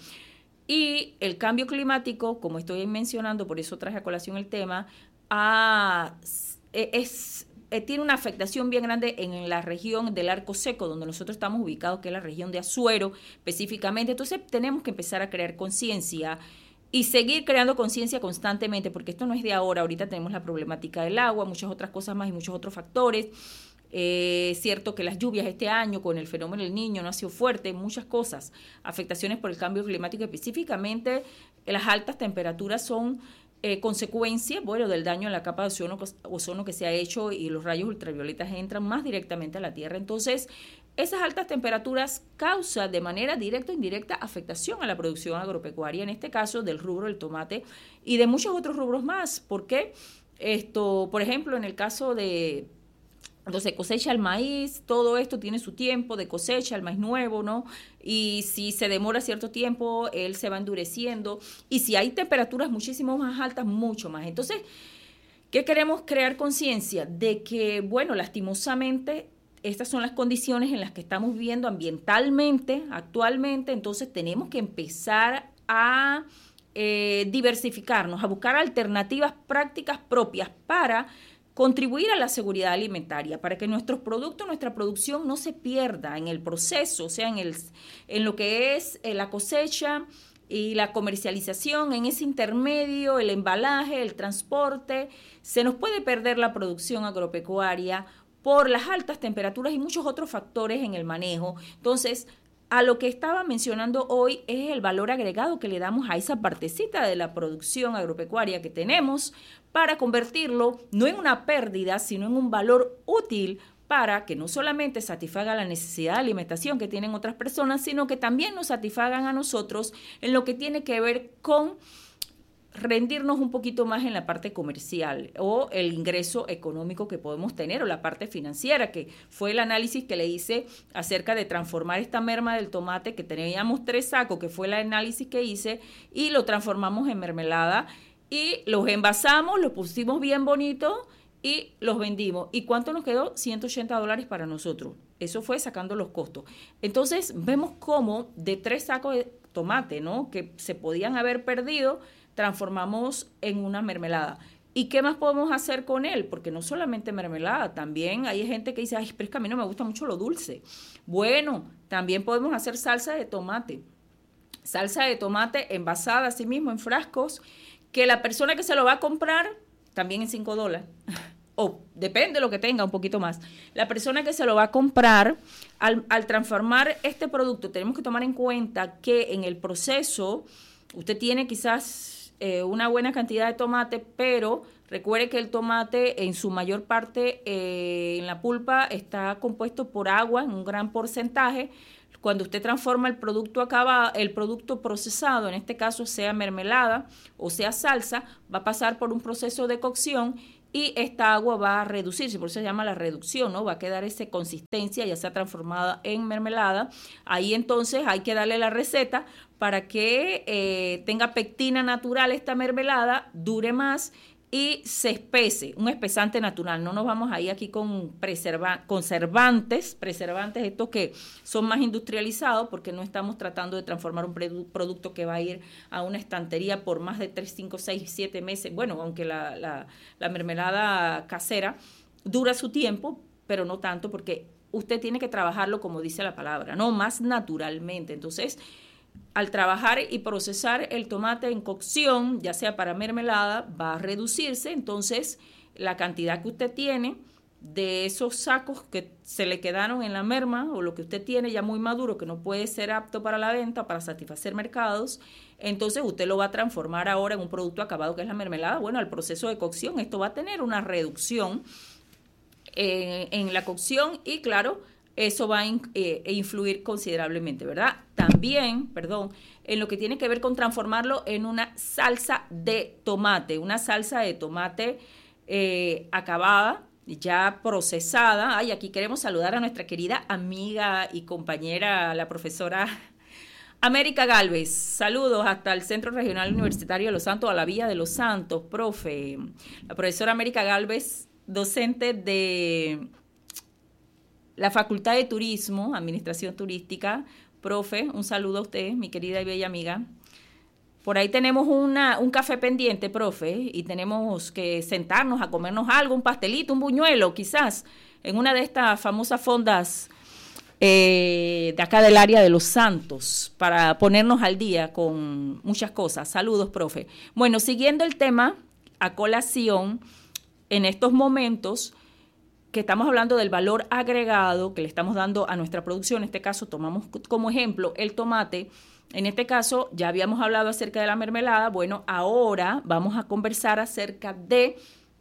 Y el cambio climático, como estoy mencionando, por eso traje a colación el tema, ah, es, eh, tiene una afectación bien grande en la región del Arco Seco, donde nosotros estamos ubicados, que es la región de Azuero específicamente. Entonces tenemos que empezar a crear conciencia y seguir creando conciencia constantemente, porque esto no es de ahora. Ahorita tenemos la problemática del agua, muchas otras cosas más y muchos otros factores. Eh, es cierto que las lluvias este año con el fenómeno del Niño no ha sido fuerte, muchas cosas, afectaciones por el cambio climático, específicamente las altas temperaturas son eh, consecuencia, bueno, del daño en la capa de ozono, ozono que se ha hecho, y los rayos ultravioletas entran más directamente a la Tierra. Entonces, esas altas temperaturas causan de manera directa o indirecta afectación a la producción agropecuaria, en este caso del rubro del tomate y de muchos otros rubros más. ¿Por qué? Esto, por ejemplo, en el caso de cuando se cosecha el maíz, todo esto tiene su tiempo de cosecha, el maíz nuevo, ¿no? Y si se demora cierto tiempo, él se va endureciendo. Y si hay temperaturas muchísimo más altas, mucho más. Entonces, ¿qué queremos crear conciencia? De que, bueno, lastimosamente, estas son las condiciones en las que estamos viviendo ambientalmente actualmente. Entonces, tenemos que empezar a eh, diversificarnos, a buscar alternativas prácticas propias para contribuir a la seguridad alimentaria, para que nuestros productos, nuestra producción no se pierda en el proceso, o sea, en, el, en lo que es la cosecha y la comercialización, en ese intermedio, el embalaje, el transporte. Se nos puede perder la producción agropecuaria por las altas temperaturas y muchos otros factores en el manejo. Entonces, a lo que estaba mencionando hoy es el valor agregado que le damos a esa partecita de la producción agropecuaria que tenemos, para convertirlo no en una pérdida, sino en un valor útil para que no solamente satisfaga la necesidad de alimentación que tienen otras personas, sino que también nos satisfagan a nosotros en lo que tiene que ver con rendirnos un poquito más en la parte comercial o el ingreso económico que podemos tener, o la parte financiera, que fue el análisis que le hice acerca de transformar esta merma del tomate, que teníamos tres sacos, que fue el análisis que hice, y lo transformamos en mermelada y los envasamos, los pusimos bien bonitos y los vendimos. ¿Y cuánto nos quedó? ciento ochenta dólares para nosotros. Eso fue sacando los costos. Entonces vemos cómo de tres sacos de tomate, ¿no?, que se podían haber perdido, transformamos en una mermelada. ¿Y qué más podemos hacer con él? Porque no solamente mermelada, también hay gente que dice, ay, pero es que a mí no me gusta mucho lo dulce. Bueno, también podemos hacer salsa de tomate. Salsa de tomate envasada así mismo en frascos, que la persona que se lo va a comprar, también en cinco dólares, o depende de lo que tenga, un poquito más. La persona que se lo va a comprar, al, al transformar este producto, tenemos que tomar en cuenta que en el proceso usted tiene quizás eh, una buena cantidad de tomate, pero recuerde que el tomate en su mayor parte eh, en la pulpa está compuesto por agua en un gran porcentaje. Cuando usted transforma el producto acabado, el producto procesado, en este caso sea mermelada o sea salsa, va a pasar por un proceso de cocción y esta agua va a reducirse, por eso se llama la reducción, ¿no? Va a quedar esa consistencia, ya sea transformada en mermelada. Ahí entonces hay que darle la receta para que eh, tenga pectina natural esta mermelada, dure más y se espese, un espesante natural. No nos vamos a ir aquí con preserva- conservantes, preservantes estos que son más industrializados, porque no estamos tratando de transformar un produ- producto que va a ir a una estantería por más de tres, cinco, seis, siete meses. Bueno, aunque la, la, la mermelada casera dura su tiempo, pero no tanto, porque usted tiene que trabajarlo como dice la palabra, ¿no? Más naturalmente. Entonces, al trabajar y procesar el tomate en cocción, ya sea para mermelada, va a reducirse. Entonces, la cantidad que usted tiene de esos sacos que se le quedaron en la merma o lo que usted tiene ya muy maduro que no puede ser apto para la venta, para satisfacer mercados, entonces usted lo va a transformar ahora en un producto acabado que es la mermelada. Bueno, al proceso de cocción esto va a tener una reducción eh, en la cocción y claro, eso va a in, eh, influir considerablemente, ¿verdad? También, perdón, en lo que tiene que ver con transformarlo en una salsa de tomate, una salsa de tomate eh, acabada, ya procesada. Ay, aquí queremos saludar a nuestra querida amiga y compañera, la profesora América Galvez. Saludos hasta el Centro Regional Universitario de Los Santos, a la Villa de Los Santos, profe. La profesora América Galvez, docente de la Facultad de Turismo, Administración Turística. Profe, un saludo a usted, mi querida y bella amiga. Por ahí tenemos una, un café pendiente, profe, y tenemos que sentarnos a comernos algo, un pastelito, un buñuelo, quizás, en una de estas famosas fondas eh, de acá del área de Los Santos, para ponernos al día con muchas cosas. Saludos, profe. Bueno, siguiendo el tema, a colación, en estos momentos que estamos hablando del valor agregado que le estamos dando a nuestra producción, en este caso tomamos como ejemplo el tomate. En este caso, ya habíamos hablado acerca de la mermelada. Bueno, ahora vamos a conversar acerca de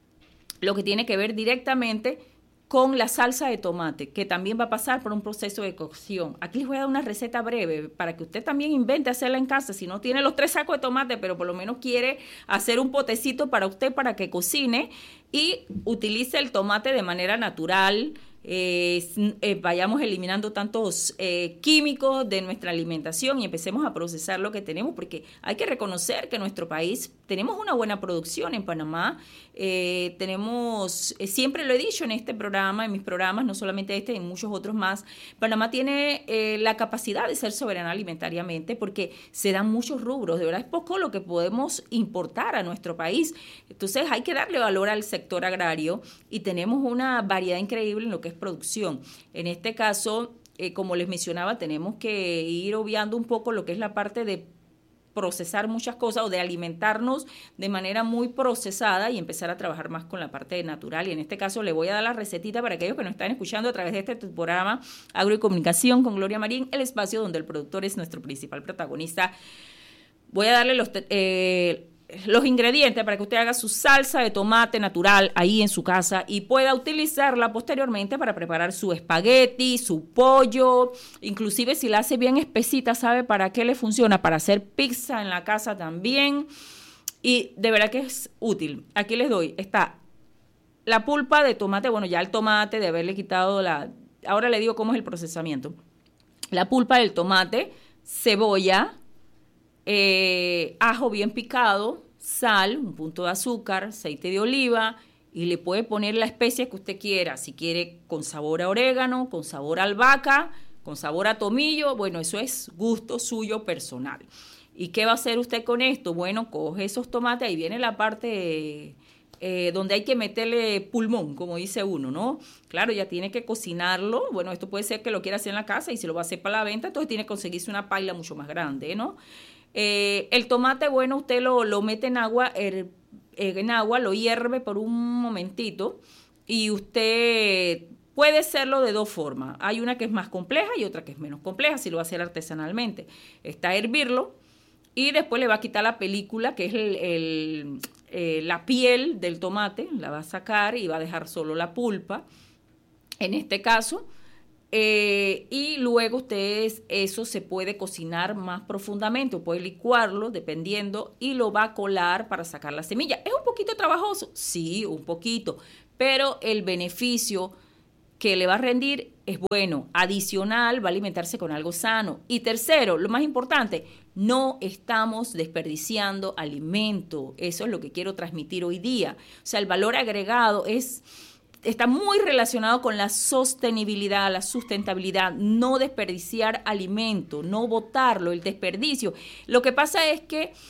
lo que tiene que ver directamente con la salsa de tomate, que también va a pasar por un proceso de cocción. Aquí les voy a dar una receta breve para que usted también invente hacerla en casa. Si no tiene los tres sacos de tomate, pero por lo menos quiere hacer un potecito para usted para que cocine y utilice el tomate de manera natural. Eh, eh, vayamos eliminando tantos eh, químicos de nuestra alimentación y empecemos a procesar lo que tenemos, porque hay que reconocer que en nuestro país tenemos una buena producción en Panamá. Eh, tenemos, eh, siempre lo he dicho en este programa, en mis programas, no solamente este, en muchos otros más, Panamá tiene eh, la capacidad de ser soberana alimentariamente porque se dan muchos rubros, de verdad es poco lo que podemos importar a nuestro país. Entonces hay que darle valor al sector agrario y tenemos una variedad increíble en lo que es producción. En este caso, eh, como les mencionaba, tenemos que ir obviando un poco lo que es la parte de procesar muchas cosas o de alimentarnos de manera muy procesada y empezar a trabajar más con la parte natural. Y en este caso le voy a dar la recetita para aquellos que nos están escuchando a través de este programa Agro y Comunicación con Gloria Marín, el espacio donde el productor es nuestro principal protagonista. Voy a darle los... Eh, los ingredientes para que usted haga su salsa de tomate natural ahí en su casa y pueda utilizarla posteriormente para preparar su espagueti, su pollo, inclusive si la hace bien espesita, ¿sabe para qué le funciona? Para hacer pizza en la casa también y de verdad que es útil. Aquí les doy, está la pulpa de tomate, bueno ya el tomate de haberle quitado la, ahora le digo cómo es el procesamiento. La pulpa del tomate, cebolla, Eh, ajo bien picado, sal, un punto de azúcar, aceite de oliva y le puede poner la especia que usted quiera, si quiere con sabor a orégano, con sabor a albahaca, con sabor a tomillo, bueno, eso es gusto suyo personal. ¿Y qué va a hacer usted con esto? Bueno, coge esos tomates, ahí viene la parte eh, donde hay que meterle pulmón, como dice uno, ¿no? Claro, ya tiene que cocinarlo, bueno, esto puede ser que lo quiera hacer en la casa y si lo va a hacer para la venta, entonces tiene que conseguirse una paila mucho más grande, ¿no? Eh, el tomate, bueno, usted lo, lo mete en agua, er, en agua, lo hierve por un momentito y usted puede hacerlo de dos formas. Hay una que es más compleja y otra que es menos compleja, si lo va a hacer artesanalmente. Está a hervirlo y después le va a quitar la película, que es el, el, eh, la piel del tomate, la va a sacar y va a dejar solo la pulpa, en este caso. Eh, y luego ustedes eso se puede cocinar más profundamente o puede licuarlo dependiendo y lo va a colar para sacar la semilla. ¿Es un poquito trabajoso? Sí, un poquito, pero el beneficio que le va a rendir es bueno. Adicional, va a alimentarse con algo sano. Y tercero, lo más importante, no estamos desperdiciando alimento. Eso es lo que quiero transmitir hoy día. O sea, el valor agregado es... está muy relacionado con la sostenibilidad, la sustentabilidad, no desperdiciar alimento, no botarlo, el desperdicio. Lo que pasa es que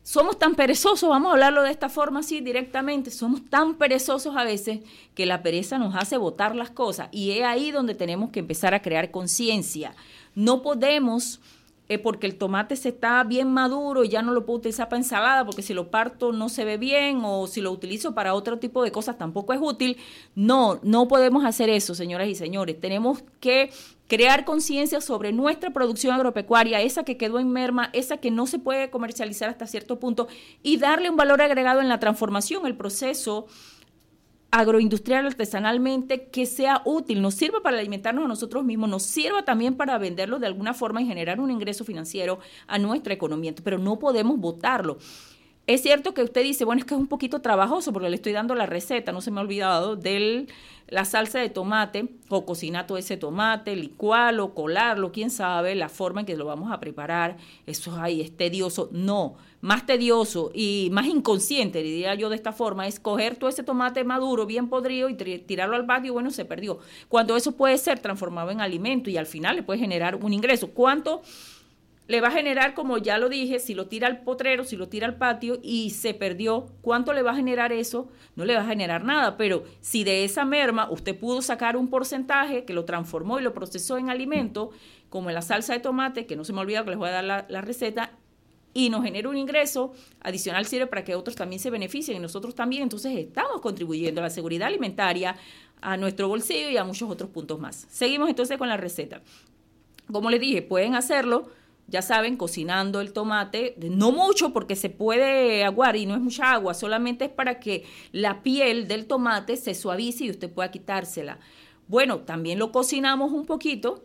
somos tan perezosos, vamos a hablarlo de esta forma así directamente, somos tan perezosos a veces que la pereza nos hace botar las cosas y es ahí donde tenemos que empezar a crear conciencia. No podemos, eh, porque el tomate se está bien maduro y ya no lo puedo utilizar para ensalada porque si lo parto no se ve bien o si lo utilizo para otro tipo de cosas tampoco es útil. No, no podemos hacer eso, señoras y señores. Tenemos que crear conciencia sobre nuestra producción agropecuaria, esa que quedó en merma, esa que no se puede comercializar hasta cierto punto, y darle un valor agregado en la transformación, el proceso agroindustrial artesanalmente que sea útil, nos sirva para alimentarnos a nosotros mismos, nos sirva también para venderlo de alguna forma y generar un ingreso financiero a nuestra economía, pero no podemos botarlo. Es cierto que usted dice, bueno, es que es un poquito trabajoso porque le estoy dando la receta, no se me ha olvidado, de la salsa de tomate o cocinar todo ese tomate, licuarlo, colarlo, quién sabe, la forma en que lo vamos a preparar, eso ahí es tedioso. No, más tedioso y más inconsciente, diría yo de esta forma, es coger todo ese tomate maduro, bien podrido y tirarlo al patio y bueno, se perdió. Cuando eso puede ser transformado en alimento y al final le puede generar un ingreso. ¿Cuánto le va a generar, como ya lo dije, si lo tira al potrero, si lo tira al patio y se perdió? ¿Cuánto le va a generar eso? No le va a generar nada, pero si de esa merma usted pudo sacar un porcentaje que lo transformó y lo procesó en alimento, como en la salsa de tomate, que no se me olvida que les voy a dar la, la receta, y nos genera un ingreso adicional, sirve para que otros también se beneficien y nosotros también, entonces estamos contribuyendo a la seguridad alimentaria, a nuestro bolsillo y a muchos otros puntos más. Seguimos entonces con la receta. Como les dije, pueden hacerlo, ya saben, cocinando el tomate, no mucho porque se puede aguar y no es mucha agua, solamente es para que la piel del tomate se suavice y usted pueda quitársela. Bueno, también lo cocinamos un poquito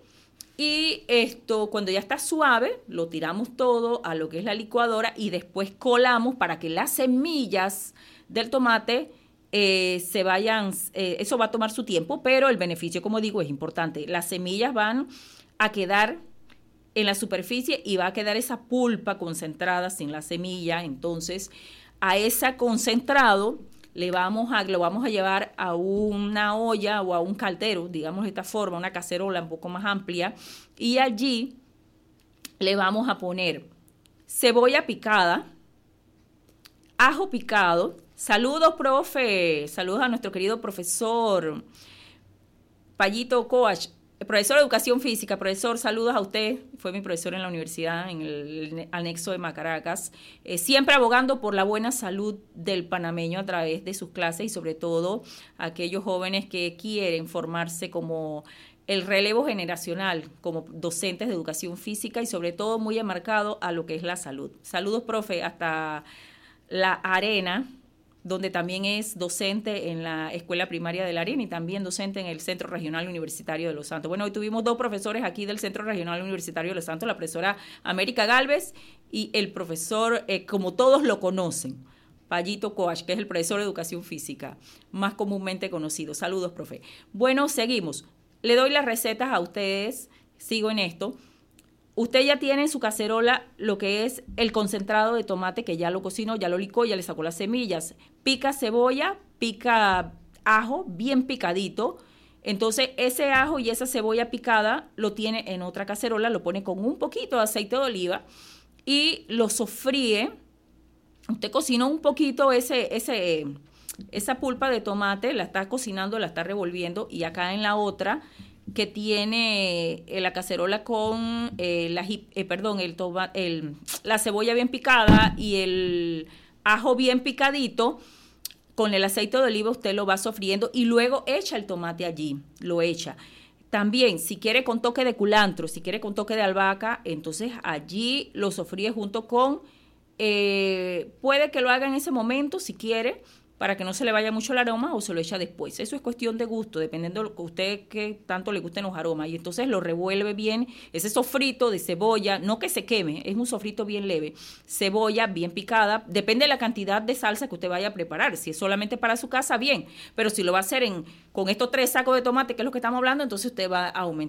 y esto, cuando ya está suave, lo tiramos todo a lo que es la licuadora y después colamos para que las semillas del tomate eh, se vayan, eh, eso va a tomar su tiempo, pero el beneficio, como digo, es importante. Las semillas van a quedar en la superficie y va a quedar esa pulpa concentrada sin la semilla. Entonces, a ese concentrado le vamos a, lo vamos a llevar a una olla o a un caldero, digamos de esta forma, una cacerola un poco más amplia, y allí le vamos a poner cebolla picada, ajo picado. Saludos, profe, saludos a nuestro querido profesor Payito Coach, profesor de Educación Física. Profesor, saludos a usted, fue mi profesor en la universidad, en el anexo de Macaracas, eh, siempre abogando por la buena salud del panameño a través de sus clases y sobre todo aquellos jóvenes que quieren formarse como el relevo generacional, como docentes de Educación Física y sobre todo muy enmarcado a lo que es la salud. Saludos, profe, hasta La Arena, donde también es docente en la Escuela Primaria de La Arena y también docente en el Centro Regional Universitario de Los Santos. Bueno, hoy tuvimos dos profesores aquí del Centro Regional Universitario de Los Santos, la profesora América Galvez y el profesor, eh, como todos lo conocen, Payito Coach, que es el profesor de Educación Física, más comúnmente conocido. Saludos, profe. Bueno, seguimos. Le doy las recetas a ustedes, sigo en esto. Usted ya tiene en su cacerola lo que es el concentrado de tomate, que ya lo cocinó, ya lo licó, ya le sacó las semillas. Pica cebolla, pica ajo, bien picadito. Entonces, ese ajo y esa cebolla picada lo tiene en otra cacerola, lo pone con un poquito de aceite de oliva y lo sofríe. Usted cocinó un poquito ese, ese, esa pulpa de tomate, la está cocinando, la está revolviendo, y acá en la otra que tiene eh, la cacerola con eh, la, eh, perdón, el toma, el, la cebolla bien picada y el ajo bien picadito, con el aceite de oliva usted lo va sofriendo y luego echa el tomate allí, lo echa. También, si quiere con toque de culantro, si quiere con toque de albahaca, entonces allí lo sofríe junto con, eh, puede que lo haga en ese momento si quiere, para que no se le vaya mucho el aroma, o se lo echa después. Eso es cuestión de gusto, dependiendo de lo que usted que tanto le gusten los aromas. Y entonces lo revuelve bien, ese sofrito de cebolla, no que se queme, es un sofrito bien leve. Cebolla bien picada, depende de la cantidad de salsa que usted vaya a preparar. Si es solamente para su casa, bien. Pero si lo va a hacer en, con estos tres sacos de tomate, que es lo que estamos hablando, entonces usted va a aumentar